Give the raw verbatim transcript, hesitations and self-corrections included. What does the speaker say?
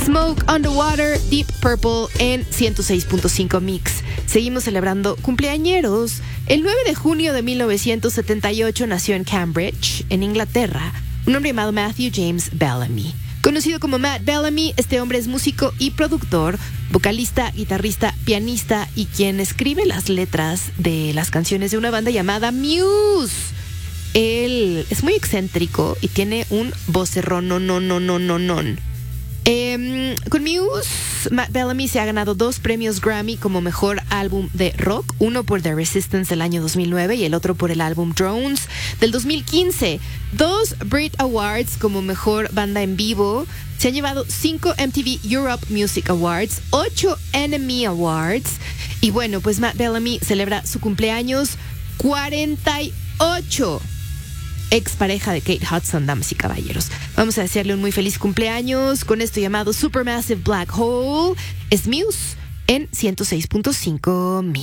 Smoke on the Water, Deep Purple en ciento seis punto cinco Mix. Seguimos celebrando cumpleañeros. El nueve de junio de mil novecientos setenta y ocho nació en Cambridge, en Inglaterra, un hombre llamado Matthew James Bellamy. Conocido como Matt Bellamy, este hombre es músico y productor, vocalista, guitarrista, pianista y quien escribe las letras de las canciones de una banda llamada Muse. Él es muy excéntrico y tiene un vocerrón no, no, no, no, no, no. Eh, con Muse, Matt Bellamy se ha ganado dos premios Grammy como mejor álbum de rock, uno por The Resistance del año dos mil nueve y el otro por el álbum Drones del dos mil quince. Dos Brit Awards como mejor banda en vivo. Se han llevado cinco M T V Europe Music Awards, ocho N M E Awards. Y bueno, pues Matt Bellamy celebra su cumpleaños cuarenta y ocho. Expareja de Kate Hudson, damas y caballeros. Vamos a desearle un muy feliz cumpleaños con esto llamado Supermassive Black Hole. Es Muse en ciento seis punto cinco Mix.